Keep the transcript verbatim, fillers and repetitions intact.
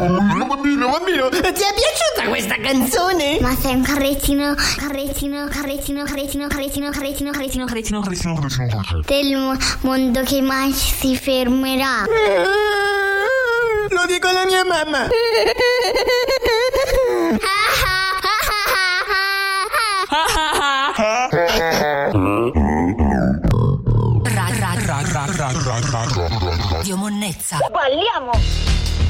Bambino, bambino, bambino, ti è piaciuta questa canzone? Ma sei un carrettino, carrettino, carrettino, carrettino, carrettino, carrettino, carrettino, carrettino, carrettino, carrettino del mo- mondo che mai si fermerà. Lo dico alla mia mamma. Radio Monnezza. Balliamo!